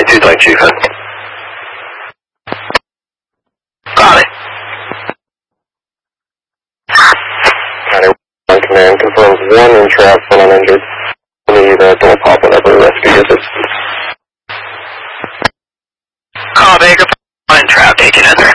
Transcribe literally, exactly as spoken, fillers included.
two Type Chief. Got it. On command, confirms one entrapped, one uninjured. Need uh, don't pop whatever rescue assistance. Call Baker, one entrapped, taken in.